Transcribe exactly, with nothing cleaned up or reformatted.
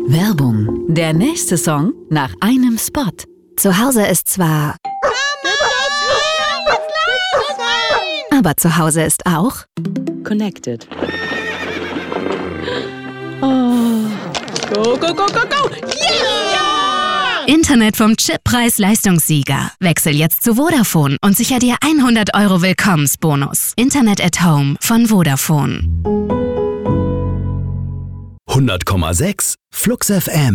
Werbung. Der nächste Song nach einem Spot. Zu Hause ist zwar... Aber zu Hause ist auch... Connected. Oh. Go, go, go, go, go! Yeah! Internet vom Chippreis-Leistungssieger. Wechsel jetzt zu Vodafone und sicher dir hundert Euro Willkommensbonus. Internet at Home von Vodafone. hundert Komma sechs Flux F M